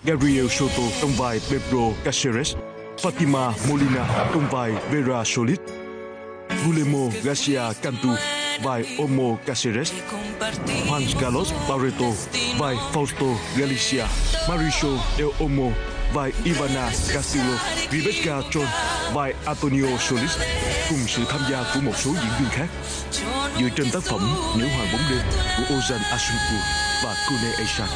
Gabriel Soto trong vai Pedro Caceres, Fatima Molina trong vai Vera Solis, Guillermo Garcia Cantu vai Omo Caceres, Juan Carlos Barreto vai Fausto Galicia, Mauricio Del Olmo vai Ivana Castillo, Rebecca John vai Antonio Solis cùng sự tham gia của một số diễn viên khác. Dựa trên tác phẩm Nữ hoàng bóng đêm của Ozan Asuncu và Kune Aishan.